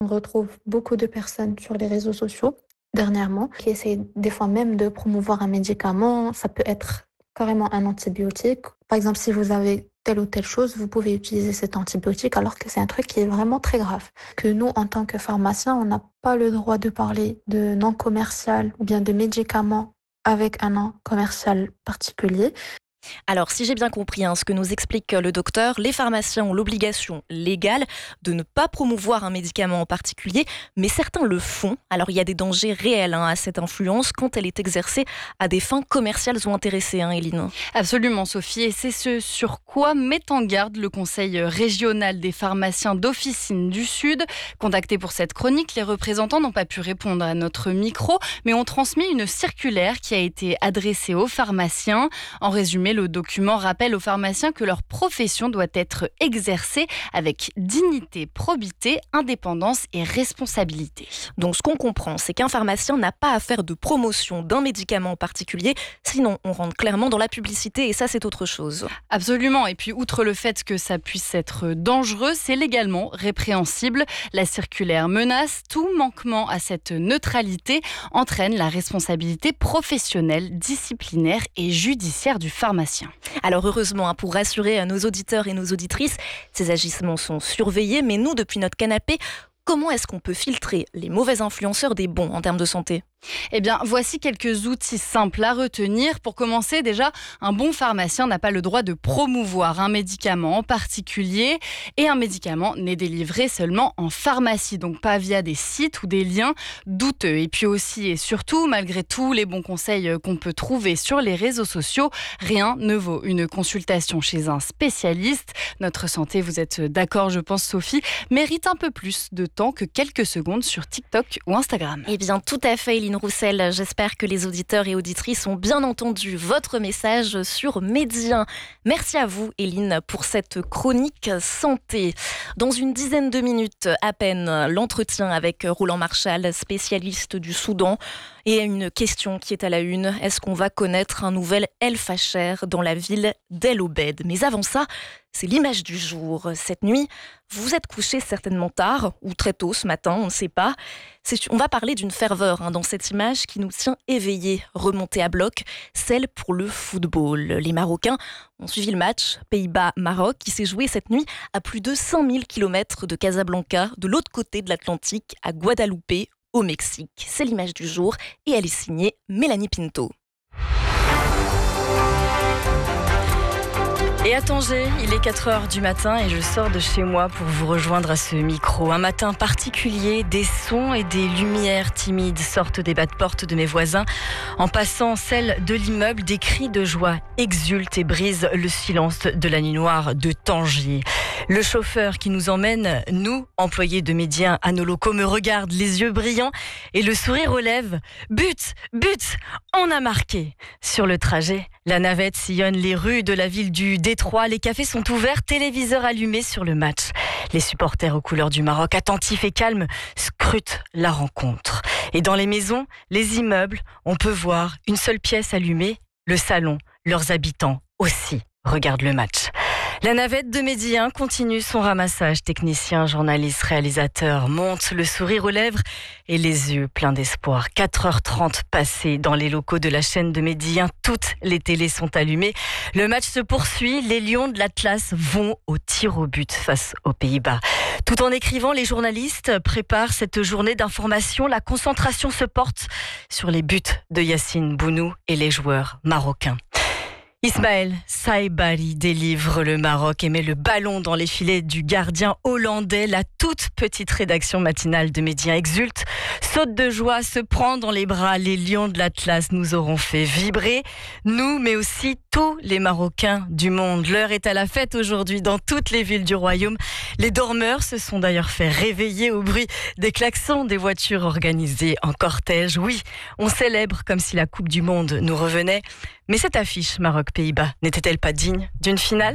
On retrouve beaucoup de personnes sur les réseaux sociaux dernièrement qui essayent des fois même de promouvoir un médicament. Ça peut être carrément un antibiotique. Par exemple, si vous avez telle ou telle chose, vous pouvez utiliser cet antibiotique alors que c'est un truc qui est vraiment très grave. Que nous, en tant que pharmaciens, on n'a pas le droit de parler de non commercial ou bien de médicaments avec un nom commercial particulier. Alors, si j'ai bien compris ce que nous explique le docteur, les pharmaciens ont l'obligation légale de ne pas promouvoir un médicament en particulier, mais certains le font. Alors, il y a des dangers réels à cette influence quand elle est exercée à des fins commerciales ou intéressées, Éline. Absolument, Sophie, et c'est ce sur quoi met en garde le Conseil régional des pharmaciens d'Officine du Sud. Contactés pour cette chronique, les représentants n'ont pas pu répondre à notre micro, mais ont transmis une circulaire qui a été adressée aux pharmaciens. En résumé, le document rappelle aux pharmaciens que leur profession doit être exercée avec dignité, probité, indépendance et responsabilité. Donc ce qu'on comprend, c'est qu'un pharmacien n'a pas à faire de promotion d'un médicament en particulier, sinon on rentre clairement dans la publicité et ça c'est autre chose. Absolument, et puis outre le fait que ça puisse être dangereux, c'est légalement répréhensible. La circulaire menace tout manquement à cette neutralité entraîne la responsabilité professionnelle, disciplinaire et judiciaire du pharmacien. Alors heureusement, pour rassurer nos auditeurs et nos auditrices, ces agissements sont surveillés, mais nous, depuis notre canapé, comment est-ce qu'on peut filtrer les mauvais influenceurs des bons en termes de santé ? Eh bien, voici quelques outils simples à retenir. Pour commencer, déjà, un bon pharmacien n'a pas le droit de promouvoir un médicament en particulier et un médicament n'est délivré seulement en pharmacie, donc pas via des sites ou des liens douteux. Et puis aussi et surtout, malgré tous les bons conseils qu'on peut trouver sur les réseaux sociaux, rien ne vaut une consultation chez un spécialiste. Notre santé, vous êtes d'accord, je pense, Sophie, mérite un peu plus de temps que quelques secondes sur TikTok ou Instagram. Eh bien, tout à fait, Éline Roussel. J'espère que les auditeurs et auditrices ont bien entendu votre message sur Média. Merci à vous, Éline, pour cette chronique santé. Dans une dizaine de minutes à peine, l'entretien avec Roland Marchal, spécialiste du Soudan. Et une question qui est à la une, est-ce qu'on va connaître un nouvel El Facher dans la ville d'El Obeid ? Mais avant ça, c'est l'image du jour. Cette nuit, vous vous êtes couché certainement tard ou très tôt ce matin, on ne sait pas. On va parler d'une ferveur dans cette image qui nous tient éveillés, remontée à bloc, celle pour le football. Les Marocains ont suivi le match Pays-Bas-Maroc qui s'est joué cette nuit à plus de 5000 km de Casablanca, de l'autre côté de l'Atlantique, à Guadeloupe, au Mexique. C'est l'image du jour et elle est signée Mélanie Pinto. Et à Tanger, il est 4h du matin et je sors de chez moi pour vous rejoindre à ce micro. Un matin particulier, des sons et des lumières timides sortent des bas de porte de mes voisins. En passant celle de l'immeuble, des cris de joie exultent et brisent le silence de la nuit noire de Tanger. Le chauffeur qui nous emmène, nous, employés de Média, à nos locaux, me regarde les yeux brillants et le sourire aux lèvres. But, but, on a marqué. Sur le trajet, la navette sillonne les rues de la ville du Détroit. Les cafés sont ouverts, téléviseurs allumés sur le match. Les supporters aux couleurs du Maroc, attentifs et calmes, scrutent la rencontre. Et dans les maisons, les immeubles, on peut voir une seule pièce allumée, le salon. Leurs habitants aussi regardent le match. La navette de Média continue son ramassage. Technicien, journaliste, réalisateur monte le sourire aux lèvres et les yeux pleins d'espoir. 4h30 passées dans les locaux de la chaîne de Média. Toutes les télés sont allumées. Le match se poursuit. Les Lions de l'Atlas vont au tir au but face aux Pays-Bas. Tout en écrivant, les journalistes préparent cette journée d'information. La concentration se porte sur les buts de Yacine Bounou et les joueurs marocains. Ismaël Saibari délivre le Maroc et met le ballon dans les filets du gardien hollandais. La toute petite rédaction matinale de Média exulte, saute de joie, se prend dans les bras. Les Lions de l'Atlas nous auront fait vibrer, nous mais aussi tous les Marocains du monde. L'heure est à la fête aujourd'hui dans toutes les villes du royaume. Les dormeurs se sont d'ailleurs fait réveiller au bruit des klaxons des voitures organisées en cortège. Oui, on célèbre comme si la Coupe du Monde nous revenait. Mais cette affiche Maroc-Pays-Bas n'était-elle pas digne d'une finale ?